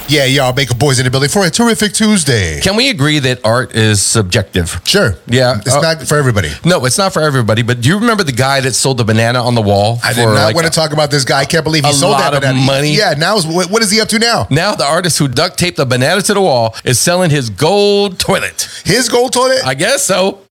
Yeah, y'all, Baker Boys in the building for a terrific Tuesday. Can we agree that art is subjective? Sure. Yeah. It's not for everybody. No, it's not for everybody. But do you remember the guy that sold the banana on the wall? I did not want to talk about this guy. I can't believe he sold that banana. A lot of money. Yeah, now what is he up to now? Now the artist who duct taped the banana to the wall is selling his gold toilet. His gold toilet? I guess so.